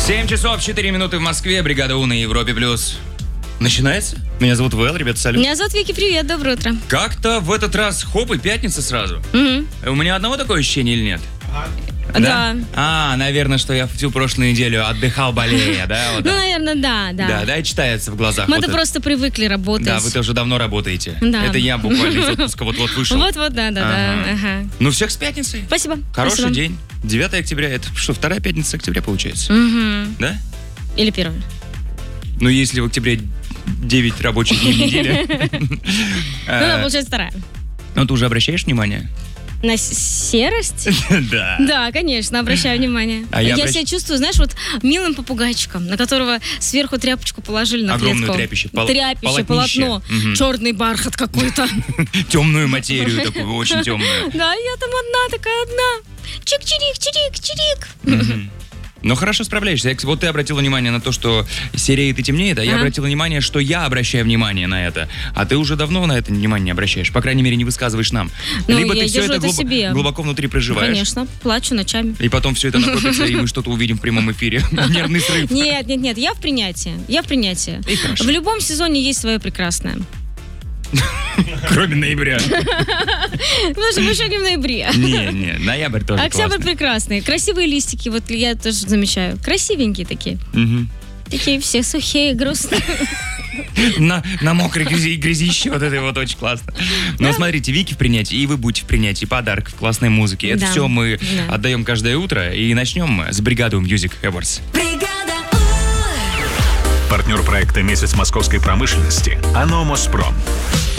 7 часов 4 минуты в Москве. Бригада У на Европе+. Начинается? Меня зовут Вэл, ребята, салют. Меня зовут Вики, привет, доброе утро. Как-то в этот раз хоп и пятница сразу. Угу. У меня одного такое ощущение или нет? Да. Наверное, что я всю прошлую неделю отдыхал, болея, да? Вот Ну, так. наверное, да. Да, и читается в глазах. Мы-то вот просто привыкли работать. Да, вы тоже давно работаете. Да. Это я буквально из отпуска вот вышел. Вот, да. Ага. Ну, всех с пятницей. Спасибо. Хороший Спасибо. день. 9 октября. Это что, вторая пятница октября получается? Угу. Да? Или первый. Ну, если в октябре 9 рабочих дней в неделю. Ну, да, получается вторая. Ну, ты уже обращаешь внимание? На серость? Да. Да, конечно, обращаю внимание. А я себя чувствую, знаешь, вот милым попугайчиком, на которого сверху тряпочку положили на огромное клетку. тряпище. Тряпище, полотно, черный бархат какой-то. Темную материю такую, очень темную. Да, я там одна. Чик-чирик, чирик. Но хорошо справляешься. Вот ты обратила внимание на то, что сереет и темнеет, а я обратила внимание, что я обращаю внимание на это. А ты уже давно на это внимание не обращаешь. По крайней мере, не высказываешь нам. Ну, либо я ты все держу это это себе. глубоко внутри проживаешь. Конечно, плачу ночами. И потом все это накопится, и мы что-то увидим в прямом эфире. Нервный срыв. Нет, я в принятии. И хорошо. В любом сезоне есть свое прекрасное. Кроме ноября. Потому что мы еще не в ноябре. Не, ноябрь тоже Октябрь классный. прекрасный. Красивые листики, вот я тоже замечаю. Красивенькие такие. Такие все сухие, грустные. На мокрой грязище, вот это вот очень классно. Но смотрите, Вики в принятии, и вы будете в принятии подарков, классной музыки. Это все мы отдаем каждое утро. И начнем мы с Бригады Music Awards. Партнер проекта «Месяц московской промышленности» АНО «Моспром».